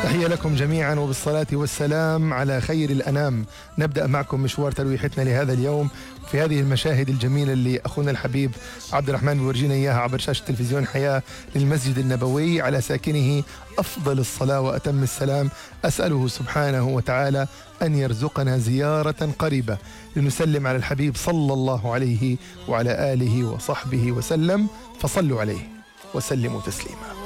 تحية لكم جميعا وبالصلاة والسلام على خير الأنام. نبدأ معكم مشوار ترويحتنا لهذا اليوم في هذه المشاهد الجميلة اللي أخونا الحبيب عبد الرحمن بيورجينا إياها عبر شاشة تلفزيون حياة للمسجد النبوي، على ساكنه أفضل الصلاة وأتم السلام. أسأله سبحانه وتعالى أن يرزقنا زيارة قريبة لنسلم على الحبيب صلى الله عليه وعلى آله وصحبه وسلم، فصلوا عليه وسلموا تسليما.